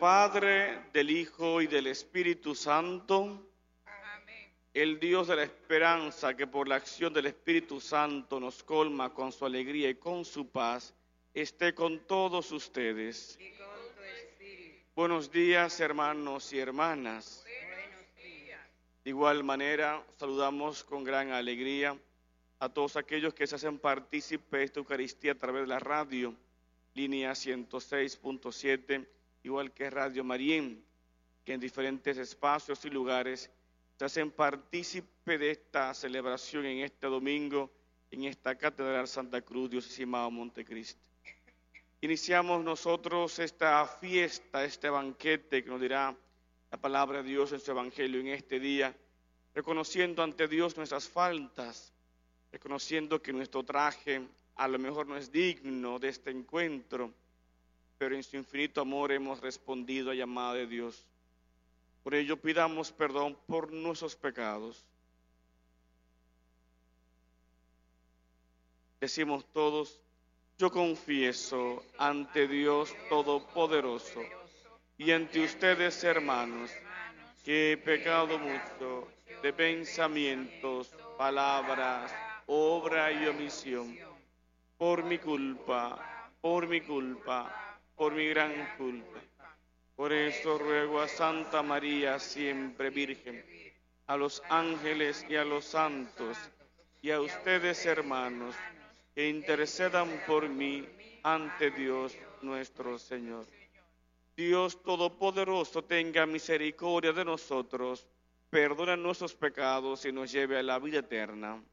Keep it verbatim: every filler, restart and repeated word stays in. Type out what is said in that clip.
Padre, del Hijo y del Espíritu Santo. Amén. El Dios de la esperanza, que por la acción del Espíritu Santo nos colma con su alegría y con su paz, esté con todos ustedes. Y con tu espíritu. Buenos días, hermanos y hermanas. Buenos días. De igual manera, saludamos con gran alegría a todos aquellos que se hacen partícipes de esta Eucaristía a través de la radio, línea ciento seis punto siete, igual que Radio Marién, que en diferentes espacios y lugares se hacen partícipe de esta celebración en este domingo, en esta Catedral Santa Cruz, Diocesana Montecristi. Iniciamos nosotros esta fiesta, este banquete que nos dirá la palabra de Dios en su Evangelio en este día, reconociendo ante Dios nuestras faltas, reconociendo que nuestro traje a lo mejor no es digno de este encuentro, pero en su infinito amor hemos respondido a llamada de Dios. Por ello pidamos perdón por nuestros pecados. Decimos todos: yo confieso ante Dios Todopoderoso y ante ustedes, hermanos, que he pecado mucho de pensamientos, palabras, obra y omisión, por mi culpa, por mi culpa, por mi gran culpa. Por eso ruego a Santa María, siempre Virgen, a los ángeles y a los santos, y a ustedes, hermanos, que intercedan por mí ante Dios nuestro Señor. Dios Todopoderoso tenga misericordia de nosotros, perdona nuestros pecados y nos lleve a la vida eterna.